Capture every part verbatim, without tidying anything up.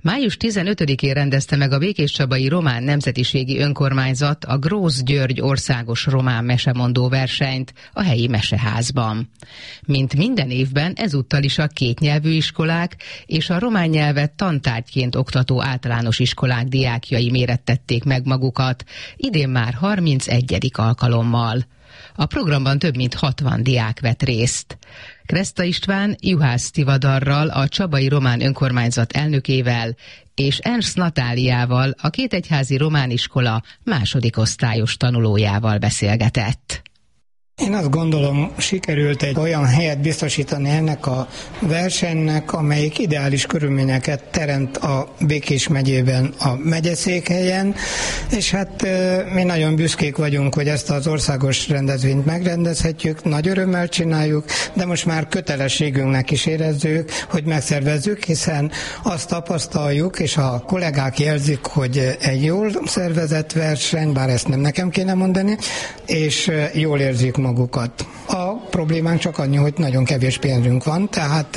május tizenötödikén rendezte meg a Békéscsabai Román Nemzetiségi Önkormányzat a Grósz György országos román mesemondó versenyt a helyi meseházban. Mint minden évben, ezúttal is a kétnyelvű iskolák és a román nyelvet tantárgyként oktató általános iskolák diákjai mérettették meg magukat, idén már harmincegyedik alkalommal. A programban több mint hatvan diák vett részt. Kreszta István juhász Tivadarral, a Csabai Román Önkormányzat elnökével és Ernst Natáliával, a Kétegyházi Román Iskola második osztályos tanulójával beszélgetett. Én azt gondolom, sikerült egy olyan helyet biztosítani ennek a versenynek, amelyik ideális körülményeket teremt a Békés megyében, a megyeszékhelyen, és hát mi nagyon büszkék vagyunk, hogy ezt az országos rendezvényt megrendezhetjük, nagy örömmel csináljuk, de most már kötelességünknek is érezzük, hogy megszervezzük, hiszen azt tapasztaljuk, és a kollégák jelzik, hogy egy jól szervezett verseny, bár ezt nem nekem kéne mondani, és jól érzik magukat. A problémánk csak annyi, hogy nagyon kevés pénzünk van, tehát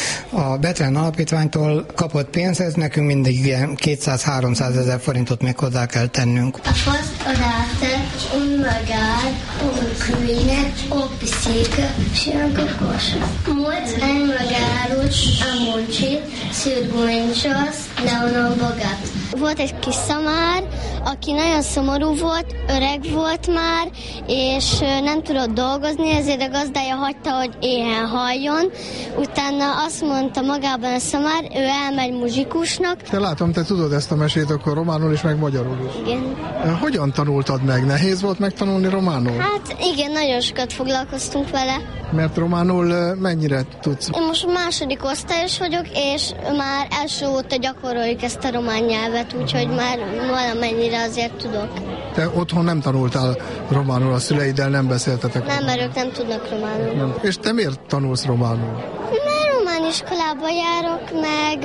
a Bethlen Alapítványtól kapott pénzhez nekünk mindig ilyen kétszáz-háromszáz ezer forintot még hozzá kell tennünk. A faszadátett unmagár, unkrűjnek, opiszéka, sőnkokos. Múlt enmagárus, amuncsi, szűrgúncsasz, leonon bogát. Volt egy kis szamár, aki nagyon szomorú volt, öreg volt már, és nem tudott dolgozni, ezért a gazdája hagyta, hogy éhen haljon. Utána azt mondta magában a szamár, ő elmegy muzsikusnak. Te látom, te tudod ezt a mesét akkor románul is, meg magyarul is. Igen. Hogyan tanultad meg? Nehéz volt megtanulni románul? Hát igen, nagyon sokat foglalkoztunk vele. Mert románul mennyire tudsz? Én most második osztályos vagyok, és már első óta gyakoroljuk ezt a román nyelvet, úgyhogy már valamennyire azért tudok. Te otthon nem tanultál románul, a szüleiddel nem beszéltetek? Nem, mert ők nem tudnak románul. Nem. És te miért tanulsz románul? Mert román iskolába járok, meg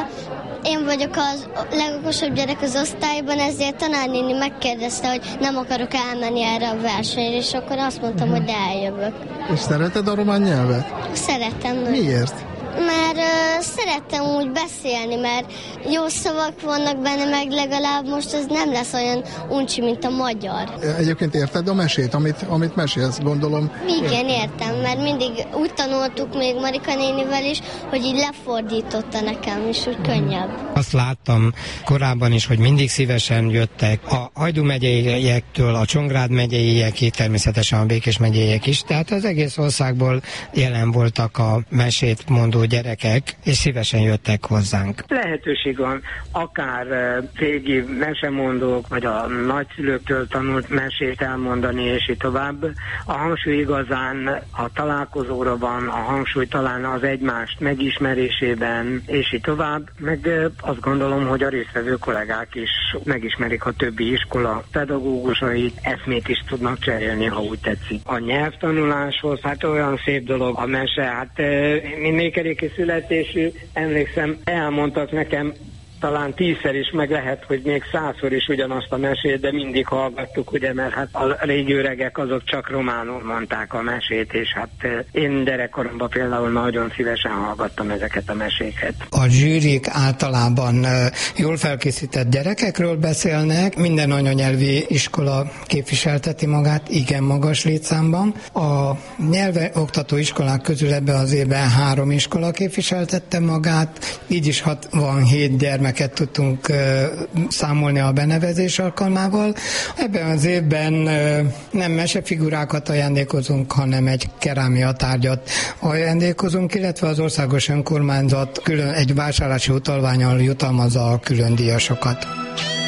uh, én vagyok az legokosabb gyerek az osztályban, ezért tanárnéni megkérdezte, hogy nem akarok elmenni erre a versenyre, és akkor azt mondtam, uh-huh. hogy eljövök. És szereted a román nyelvet? Szeretem. Miért? Mert uh, szerettem úgy beszélni, mert jó szavak vannak benne, meg legalább most ez nem lesz olyan uncsi, mint a magyar. Egyébként érted a mesét, amit, amit mesélsz, gondolom? Igen, értem, mert mindig úgy tanultuk még Marika nénivel is, hogy így lefordította nekem is, úgy könnyebb. Azt láttam korábban is, hogy mindig szívesen jöttek a Hajdú megyeiek-től, a Csongrád megyeiekig, természetesen a Békés megyeiek is, tehát az egész országból jelen voltak a mesét mondó gyerekek, és szívesen jöttek hozzánk. Lehetőség van, akár régi mesemondók, vagy a nagyszülőktől tanult mesét elmondani, és így tovább. A hangsúly igazán a találkozóra van, a hangsúly talán az egymást megismerésében, és így tovább. Meg azt gondolom, hogy a résztvevő kollégák is megismerik a többi iskola pedagógusait, eszmét is tudnak cserélni, ha úgy tetszik. A nyelvtanuláshoz, hát olyan szép dolog a mese, hát mindig keréki születésű, emlékszem, elmondtak nekem talán tízszer is, meg lehet, hogy még százszor is ugyanazt a mesét, de mindig hallgattuk, ugye, mert hát a régi öregek azok csak románul mondták a mesét, és hát én gyerekkoromban például nagyon szívesen hallgattam ezeket a meséket. A zsűrik általában jól felkészített gyerekekről beszélnek, minden anyanyelvi iskola képviselteti magát, igen magas létszámban. A nyelveoktató iskolák közül ebben az évben három iskola képviseltette magát, így is hatvanhét gyermek tudtunk uh, számolni a benevezés alkalmával. Ebben az évben uh, nem mesefigurákat ajándékozunk, hanem egy kerámia tárgyat ajándékozunk, illetve az országos önkormányzat külön egy vásárlási utalvánnyal jutalmazza a külön díjasokat.